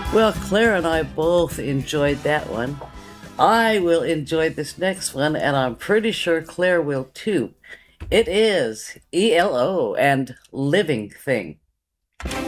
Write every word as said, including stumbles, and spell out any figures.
Well, Claire and I both enjoyed that one. I will enjoy this next one, and I'm pretty sure Claire will too. It is E L O and Living Thing.